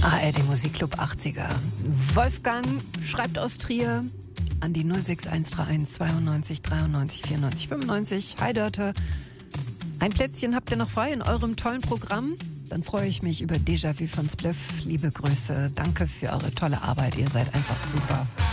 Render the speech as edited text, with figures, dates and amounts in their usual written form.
ARD Musikclub 80er. Wolfgang schreibt aus Trier an die 06131 92 93 94 95. Hi Dörte, ein Plätzchen habt ihr noch frei in eurem tollen Programm? Dann freue ich mich über Déjà-vu von Spliff. Liebe Grüße, danke für eure tolle Arbeit, ihr seid einfach super.